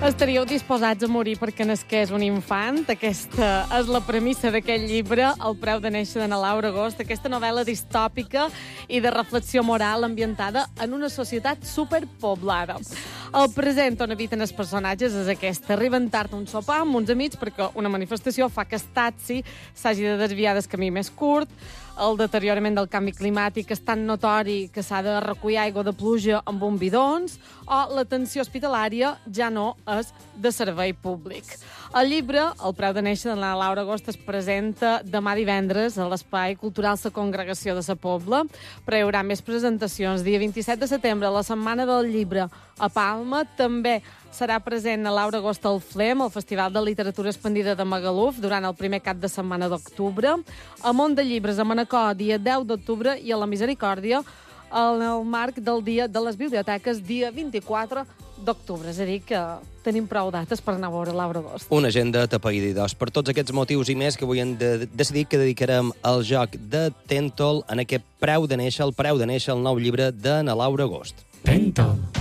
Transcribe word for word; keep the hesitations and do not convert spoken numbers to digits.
Estaríeu disposats a morir perquè nasqués un infant? Aquesta és la premissa d'aquest llibre, El preu de néixer, d'Anna Laura Agost, aquesta novel·la distòpica i de reflexió moral ambientada en una societat superpoblada. El present on habiten els personatges és aquest. Arriben tard a un sopar amb uns amics perquè una manifestació fa que el taxi s'hagi de desviar del camí més curt, el deteriorament del canvi climàtic és tan notori que s'ha de recollir aigua de pluja amb un bidons, o l'atenció hospitalària ja no és de servei públic. El llibre, El preu de néixer, de la Laura Agost, es presenta demà divendres a l'Espai Cultural La Congregació de Sa Pobla, però hi haurà més presentacions. Dia vint-i-set de setembre, la Setmana del Llibre a Palma. També serà present a Laura Agost al Flem, el Festival de Literatura Expandida de Magaluf, durant el primer cap de setmana d'octubre. A Mont de Llibres, a Manacor, dia deu d'octubre, i a la Misericòrdia, en el marc del Dia de les Biblioteques, dia vint-i-quatre d'octubre. És a dir, que tenim prou dates per anar a veure Laura Agost. Una agenda tapaïda i dos. Per tots aquests motius i més que avui hem de decidir que dedicarem al joc de Tentol en aquest preu de néixer, el preu de néixer, el nou llibre d'Anna Laura Agost. Tentol.